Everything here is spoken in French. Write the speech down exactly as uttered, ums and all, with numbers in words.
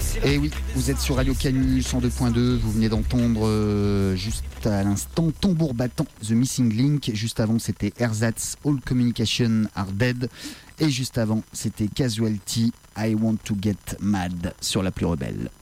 Et oui, vous êtes sur Radio Canu cent deux point deux, vous venez d'entendre euh, juste à l'instant Tambour battant, The Missing Link. Juste avant, c'était Ersatz, All Communication Are Dead. Et juste avant, c'était Casualty, I Want to Get Mad sur la plus rebelle.